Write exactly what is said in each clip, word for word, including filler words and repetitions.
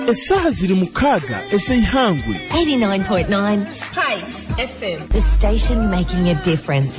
Essaha ziri mukaaga ez'eihangwe. eighty-nine point nine Spice F M. The station making a difference.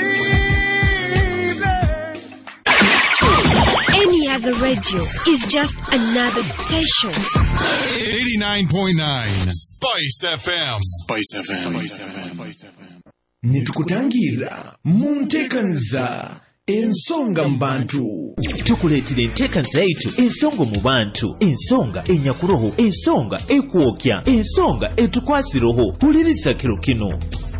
Any other radio is just another station. eighty-nine point nine Spice F M. Spice F M. Spice F M. Nitukutangira muntekanza ensonga mu bantu. Tukuleetera enteekaza yaitu ensonga mu bantu, ensonga enyakuroho, ensonga ekwokya, ensonga etukwasiroho. Puliriza kiro kino.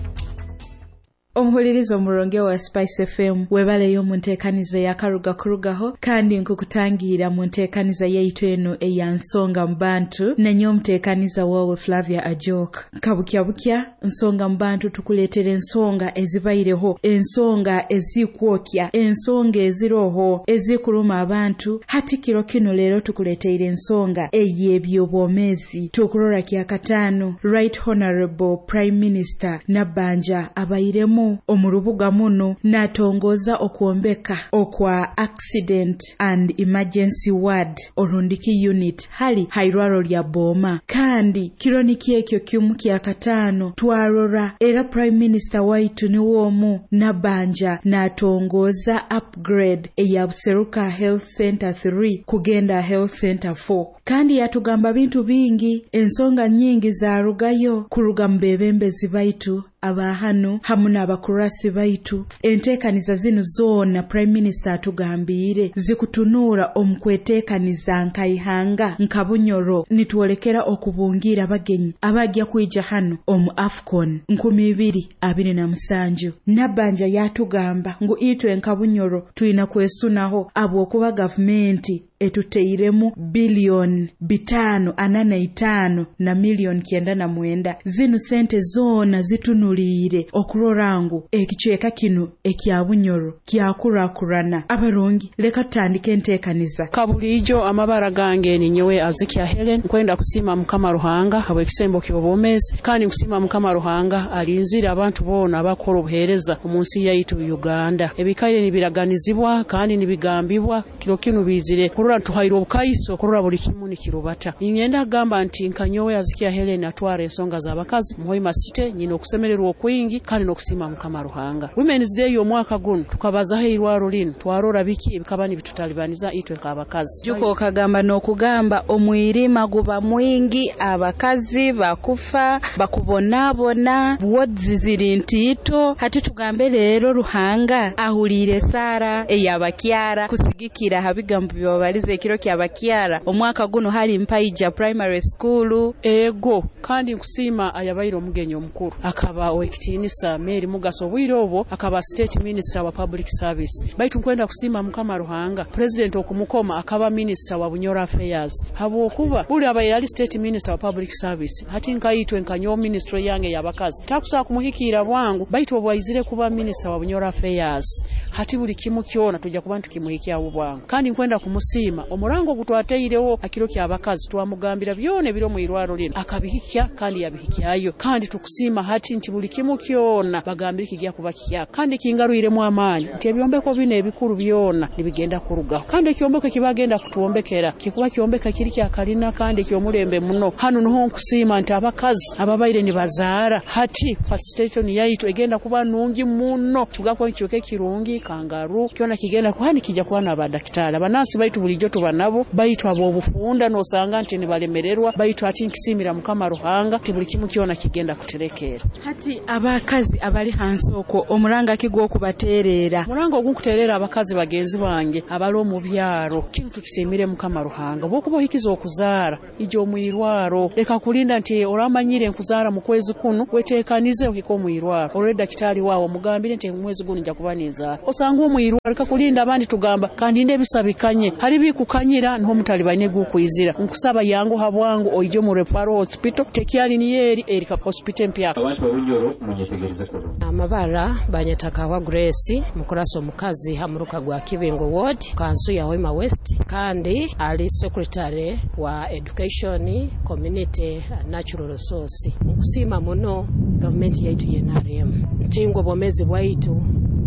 Omuhulirizo omulonge wa Spice F M webaleyo mu nteekaniza yakaruga kurugaho kandi nkukutangira mu nteekaniza yaitu eno eya nsonga mu bantu nenyo omuteekaniza wowe Flavia Ajok. Kabukya bukya nsonga mu bantu tukuleetera ensonga ezibaireho, ensonga ezikwokya, ensonga eziroho ezikuluma abantu. Hati kiro kino leero tukuleetera ensonga ey'ebyobwomezi. Tukurora kya kataano Right Honorable Prime Minister Nabbanja abairemu omurubuga muno natongoza okwombeka okwa Accident and Emergency Ward orundiki unit hali hairwaro lya Boma. Kandi kironiki ekyo kimu kya kataano twarora era Prime Minister waitu ni womu Nabbanja natongoza upgrade eya Buseruka Health Center three kugenda Health Center four. Kandi yatugamba bintu bingi, ensonga nyingi za rugayo kuruga mbebembezi baitu abahano hamuna abakurasi baitu. Enteekaniza zino zoona Prime Minister atugambire zikutunura omukweteekaniza nkaihanga nkabunyoro nituolekera okubungira abagenyi abajja kuija hano omu AFCON nkumi ibiri abiri na musanju. Nabbanja yatugamba ngu itwe nkabunyoro tuina kwesunaho abwokuba gavumenti etuteiremu bilioni bitano anana itano na milioni kienda na mwenda. Zinu sente zoona zitunulire okurorangu ekichweka kino ekya bunyoro kyakurakurana. Abarongi leka tutandike enteekaniza. Kabulijo amabara gange ni nyowe Azikia Helen kwenda kusima Mukama Ruhanga habwe ekisembo ky'obwomezi kandi kusima Mukama Ruhanga alinzira abantu boona abakola obuheereza omunsi yaitu Uganda. Ebikaire nibiraganizibwa kandi nibigambibwa kiro kino bizire kurura tuhairo obukaiso kurura buli kimu ni kirubata. Ingenda gamba nti nkanyowe Azikia Helen atwara ensonga z'abakazi muhoima site nyino okusemererwa okwingi kandi n'okusima Mukama Ruhanga. Women's Day y'omwaka guno tukabaza heirwaro lino twarora biki ebikabani bitutalibaniza itwe nk'abakazi. Juko kagamba n'okugamba omwirima guba mwingi abakazi bakufa bakubonabona wodzi ziri ntito. Hati tugambe leero Ruhanga ahulire Sara eyabakyara kusigikira habigambo byobalize kiro ky'abakyara omwaka guno hali Mpaija Primary School. Ego kandi nkusima ayabairo omugenyi omukuru akaba owekitinisa Mary Mugaso Bwirobo akaba State Minister wa Public Service. Baitu nkwenda kusima Mukama Ruhanga President okumukoma akaba Minister wa Bunyoro Affairs. Habo kuba buli abayali State Minister wa Public Service hati nkaitwe nkanyo ministry yange yabakazi takusa kumuhikira bwangu baitu obwayizire kuba Minister wa Bunyoro Affairs. Hati buli kimu kyona tujja kuba ntukimuhikia bwangu kandi nkwenda kumusima omurango gutwateirewo akiro ky'abakazi twamugambira byone biro mu irwaro lino akabihikya kandi yabihikyayo kandi tukusima hati nti buli kimu kyona bagambira kijja kuba kya kandi kingaruiremu amaanyi nti ebyombeko bine ebikuru byona nibigenda kurugaho kandi ekyombeko kibagenda kutuombekera kikuba kyombeka kiri kya kalina kandi kyomulembe muno hano noho nkusima nti abakazi ababaire ni bazaara hati first station yaitu egenda kuba nungi muno tugako kyoke kirungi kangaru kyona kigenda kuhani kijja kuba n'abadaktari abanasi baitu bulijjo tubanabo baitu abobufunda nosanga nti nibalemererwa baitu ati nkisimira Mukama Ruhanga ti buli kimu kyona kigenda kuterekera. Hati abakazi abali hansoko omuranga kigwo kubaterera muranga ogunkuterera abakazi bagenzi bange abali omu byaro kintu tukisimire Mukama Ruhanga bokubo hikizo okuzaara ijo muirwaro leka kulinda nti oramanyire nkuzara mu kwezi kuno wetekanize okiko muirwaro olweda kitali wawo mugambire nti mwezi guno nja kubaniza osanga muirwaro leka kulinda abandi tugamba kandi nde bisabikanye hari bikukanyira nho mutalibane gukuyizira nkusaba yangu habwangu oijo mu referral hospital tekiali ni yeri erika hospital mpya abantu babunyoro munyetegereze ko amabara banyataka wa Grace mukuraso mukazi hamuruka gwa Kibingo ward kanzu ya Hoima West kandi ali secretary wa education community natural resource. Nkusima muno government yaitu N R M tingo bomezi bwaitu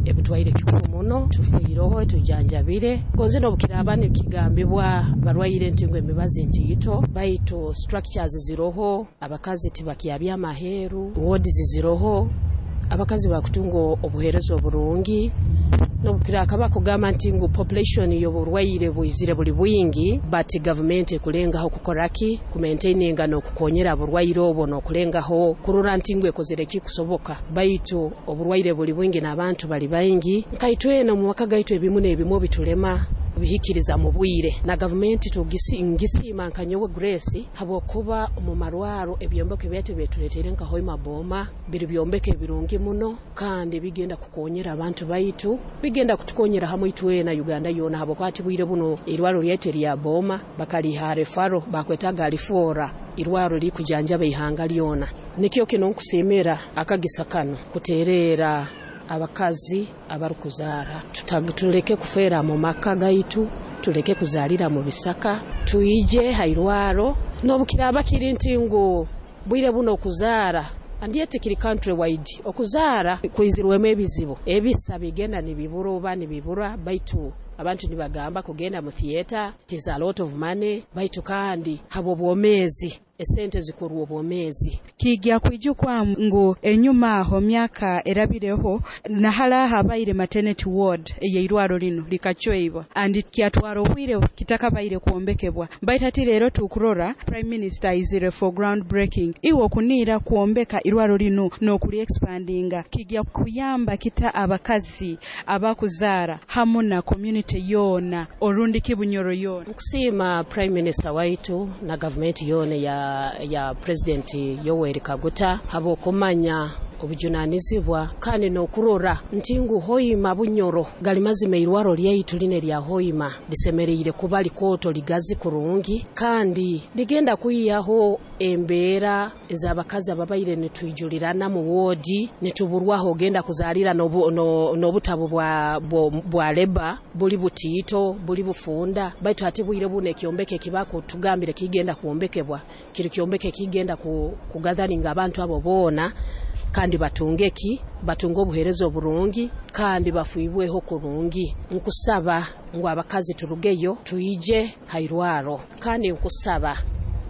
ebutwaire kikulu muno tufiireho tujanjabire konze n'obukira abandi kigambibwa barwaire ntingo emibazi ntiyito baitu structures ziroho abakazi tibakyabya amaheru wards ziroho abakazi bakutungo obuherezo obulungi n'obukira akaba kugamba nti ngu population y'oburwaire buyizire buli bwingi but government ekulengaho kukoraki ku maintaininga n'okukonyera burwaire obwo n'okulengaho kurura nti ngu ekozere kikusoboka baitu oburwaire buli bwingi n'abantu bali baingi kaitwe no mu maka gaitu ebimu n'ebimu bitulema bihikiriza mu bwire na government tugisi ngisima nkanyowe Grace habokuba mu marwaro ebyombeke byate betuletere nka hoima boma biri byombeke birungi muno kandi bigenda kukonyera abantu baitu bigenda kutukonyera hamwe itwe na Uganda yona habokwati bwire buno irwaro lyate lya boma bakali hare faro bakwetaga alifora irwaro likujanja behanga lyona nikyo kino nkusemera akagisakano kuterera abakazi abarukuzara tutagutuleke kufera mu maka gaitu tuleke kuzalira mu bisaka tuije hairwaro nobukira abakiri ntingo bwire buno okuzara andiyete kiri country wide okuzara kuizirweme ebizibo ebisa bigenda nibibura oba nibibura baitu abantu nibagamba kugenda mu theater it is a lot of money baitu kandi habo bwomezi esente zikuruwa bwomezi kijja kwijukwa ngo enyuma aho myaka erabireho na hala habaire maternity ward eyeirwaro lino likachweibwa and kyatwaro bwire kitakabaire kuombekebwa baitati lero tukurora prime minister izire for ground breaking iwo kunira kuombeka irwaro lino nokuli expandinga kijja kuyamba kita abakazi abakuzara hamuna community yona orundi kibunyoro yona kusima prime minister waitu na government yona ya ya president Yoweri Kaguta habo kumanya obujunanizibwa kandi n'okurora ntingu hoima bunyoro galimazime irwaro lyaitu line lya hoima lisemereire kuba likoto ligazi kurungi kandi ligenda kuyiyaho embeera ez'abakazi ababaire netwijulirana mu wodi netuburwaho genda kuzalira n'obutabu no, bwa bwa leba buli butito buli bufunda baitu ati bwire bune kyombeke kibako tugambire kigenda kuombekebwa kiri kyombeke kigenda ku, kugatharinga abantu abo bona kandi batungeki batungo obuherezo burungi kandi bafuibweho kurungi nkusaba ngo abakazi turugeyo tuije hairwaro kandi nkusaba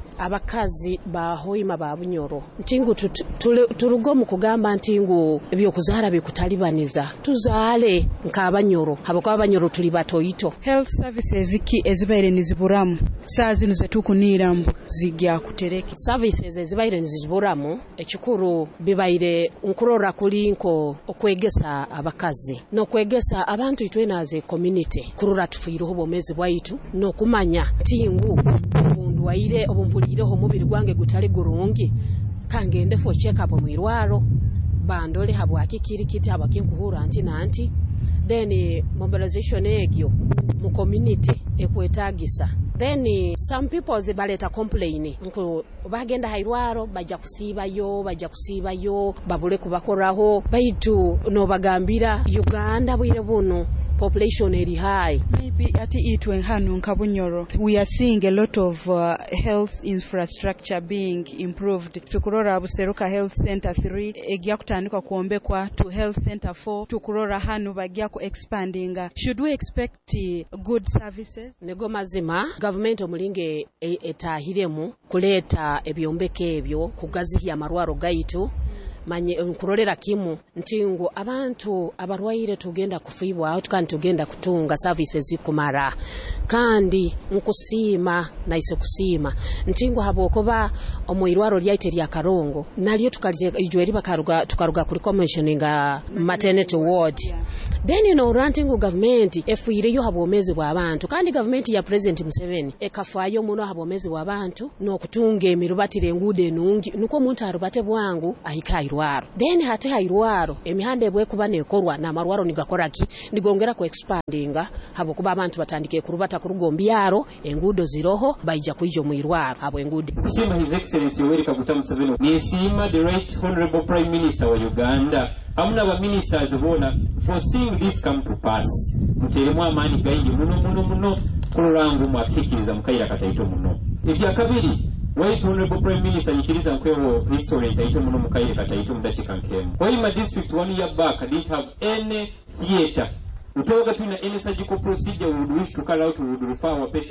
abakazi bahoima babunyoro ntingu turugo mu kugamba ntingu ebyo kuzara bikutalibaniza tuzale nk'abanyoro habako abanyoro tuli batoyito health services ki ezibaire niziburamu sazi nizetukunirambu zigya kutereki services ezibaire niziburamu ekikuru bibaire nkurora kulinko okwegesa abakazi no kwegesa abantu itwenaze community kurura tufiireho bomezi bwaitu no kumanya tingu waire obumpuliriho mubiri gwange gutali gurungi kangende fo check up mu irwaro bandole habwaki kiri kiti abakinkuhura anti nanti then mobilization egyo mu community ekwetagisa then some people zibaleta complain nko bagenda hairwaro baja kusibayo baja kusibayo babule kubakoraho baitu no bagambira Uganda bwire buno population eri high maybe ati itwe hanu nkabunyoro we are seeing a lot of uh, health infrastructure being improved tukurora abuseruka health center three egya kutandika kuombekwa to health center four tukurora hanu bagya ku expandinga should we expect uh, good services nego mazima government omulinge e, etahiremu kuleta ebyombeke ebyo kugazi ya marwaro gaitu manye nkurolera kimu ntingo abantu abarwaire tugenda kufibwa tukandi tugenda kutunga services zikumara kandi nkusima naise kusima ntingo habokoba omwirwaro lyaite lya Karongo naliyo tukalije ijweri bakaruga tukaruga kuri commissioninga maternity ward then you know rantingo government efuireyo habomezi bwa abantu kandi government ya president Museveni ekafayo muno habomezi bwa abantu no kutunga emirubatire ngude nungi nuko muntu arubate bwangu ahikairo Irwaro. Then hate hairwaro emihande bwe kuba nekorwa na marwaro nigakoraki nigongera ku expandinga habo kuba abantu batandike kurubata kurugombyaro engudo ziroho baija kuijo mu irwaro habo engude kusima his excellency Yoweri Kaguta Museveni ni sima the right honorable prime minister wa Uganda amuna ba ministers bona for seeing this come to pass muteremu amani gaindi muno muno muno kurangu mwakikiriza mukaira kataito muno ibya kabiri Right Honorable Prime Minister nyikiriza nkwewo restaurant ayito muno mukaire katayito mudachika nkemu. Kwa hii ma district one year back didn't have any theater. Utoga tuna any surgical procedure we would wish to call out, we would refer our patient